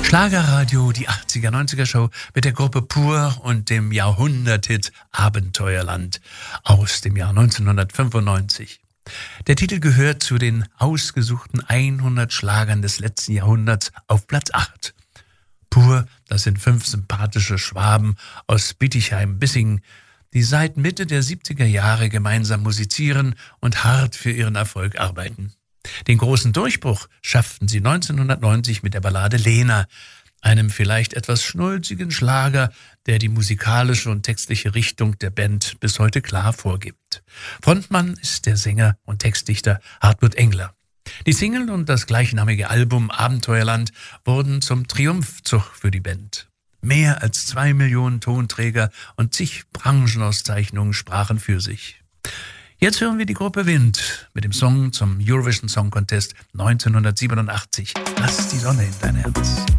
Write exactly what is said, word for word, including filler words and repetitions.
Schlagerradio, die achtziger, neunziger Show mit der Gruppe Pur und dem Jahrhunderthit Abenteuerland aus dem Jahr neunzehnhundertfünfundneunzig. Der Titel gehört zu den ausgesuchten hundert Schlagern des letzten Jahrhunderts auf Platz acht. Pur, das sind fünf sympathische Schwaben aus Bietigheim-Bissingen, die seit Mitte der siebziger Jahre gemeinsam musizieren und hart für ihren Erfolg arbeiten. Den großen Durchbruch schafften sie neunzehnhundertneunzig mit der Ballade Lena, einem vielleicht etwas schnulzigen Schlager, der die musikalische und textliche Richtung der Band bis heute klar vorgibt. Frontmann ist der Sänger und Textdichter Hartmut Engler. Die Single und das gleichnamige Album Abenteuerland wurden zum Triumphzug für die Band. Mehr als zwei Millionen Tonträger und zig Branchenauszeichnungen sprachen für sich. Jetzt hören wir die Gruppe Wind mit dem Song zum Eurovision Song Contest neunzehnhundertsiebenundachtzig. Lass die Sonne in dein Herz.